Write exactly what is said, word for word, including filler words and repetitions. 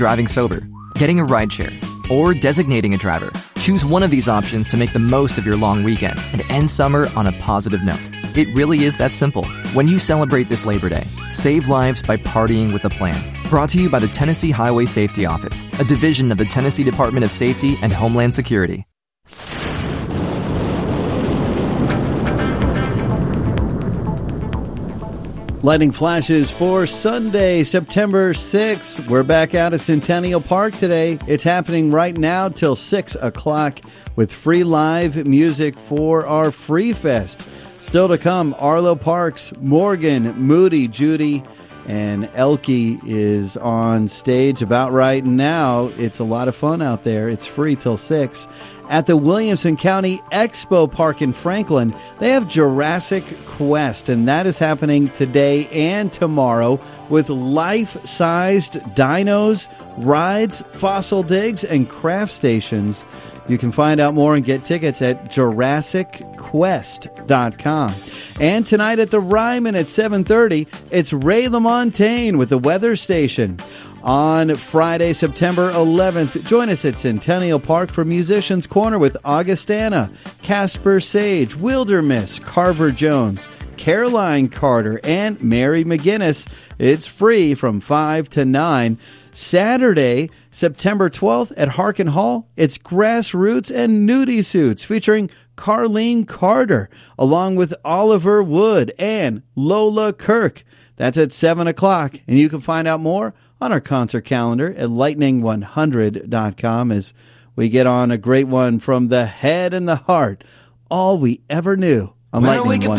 driving sober, getting a rideshare, or designating a driver. Choose one of these options to make the most of your long weekend and end summer on a positive note. It really is that simple. When you celebrate this Labor Day, save lives by partying with a plan. Brought to you by the Tennessee Highway Safety Office, a division of the Tennessee Department of Safety and Homeland Security. Lightning flashes for Sunday, September sixth. We're back out at Centennial Park today. It's happening right now till six o'clock with free live music for our Free Fest. Still to come, Arlo Parks, Morgan, Moody, Judy, and Elke is on stage about right now. It's a lot of fun out there. It's free till six. At the Williamson County Expo Park in Franklin, they have Jurassic Quest, and that is happening today and tomorrow with life-sized dinos, rides, fossil digs, and craft stations. You can find out more and get tickets at Jurassic Quest dot com. And tonight at the Ryman at seven thirty, it's Ray LaMontagne with the Weather Station. On Friday, September eleventh, join us at Centennial Park for Musicians Corner with Augustana, Casper Sage, Wilderness, Carver Jones, Caroline Carter, and Mary McGinnis. It's free from five to nine. Saturday, September twelfth at Harkin Hall, it's Grassroots and Nudie Suits featuring Carlene Carter, along with Oliver Wood and Lola Kirk. That's at seven o'clock, and you can find out more on our concert calendar at lightning one hundred dot com as we get on a great one from the head and the heart, All We Ever Knew on Lightning one hundred.